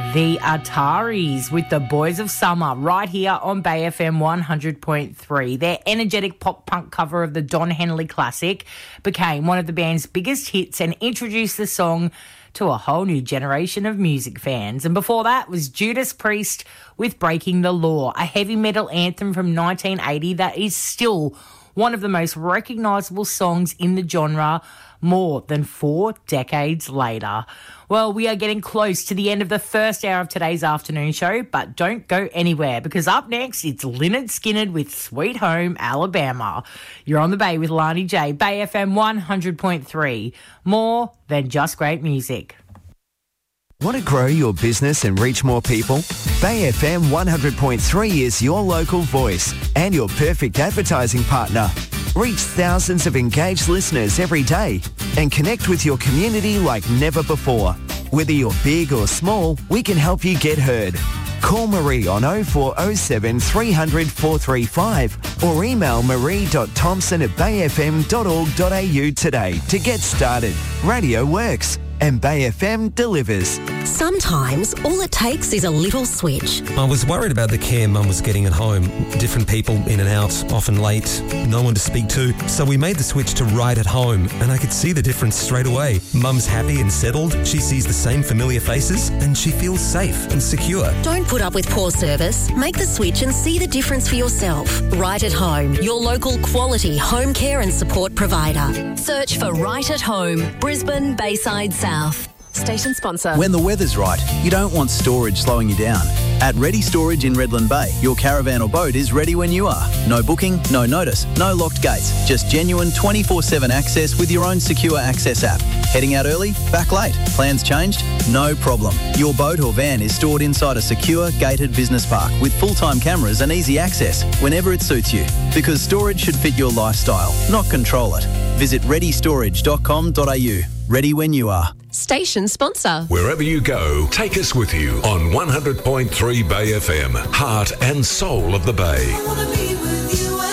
The Ataris with the Boys of Summer right here on Bay FM 100.3. Their energetic pop-punk cover of the Don Henley classic became one of the band's biggest hits and introduced the song to a whole new generation of music fans. And before that was Judas Priest with Breaking the Law, a heavy metal anthem from 1980 that is still one of the most recognisable songs in the genre more than 4 decades later. Well, we are getting close to the end of the first hour of today's afternoon show, but don't go anywhere because up next it's Lynyrd Skynyrd with Sweet Home Alabama. You're on the Bay with Lani J, Bay FM 100.3. More than just great music. Want to grow your business and reach more people? Bay FM 100.3 is your local voice and your perfect advertising partner. Reach thousands of engaged listeners every day and connect with your community like never before. Whether you're big or small, we can help you get heard. Call Marie on 0407 300 435 or email marie.thompson@bayfm.org.au today to get started. Radio works and Bay FM delivers. Sometimes all it takes is a little switch. I was worried about the care Mum was getting at home. Different people in and out, often late, no one to speak to. So we made the switch to Right at Home and I could see the difference straight away. Mum's happy and settled, she sees the same familiar faces and she feels safe and secure. Don't put up with poor service. Make the switch and see the difference for yourself. Right at Home, your local quality home care and support provider. Search for Right at Home, Brisbane, Bayside, South. Station sponsor. When the weather's right, you don't want storage slowing you down. At Ready Storage in Redland Bay, your caravan or boat is ready when you are. No booking, no notice, no locked gates. Just genuine 24/7 access with your own secure access app. Heading out early? Back late? Plans changed? No problem. Your boat or van is stored inside a secure, gated business park with full-time cameras and easy access whenever it suits you. Because storage should fit your lifestyle, not control it. Visit readystorage.com.au. Ready when you are. Station sponsor. Wherever you go, take us with you on 100.3 Bay FM, heart and soul of the Bay. I wanna be with you.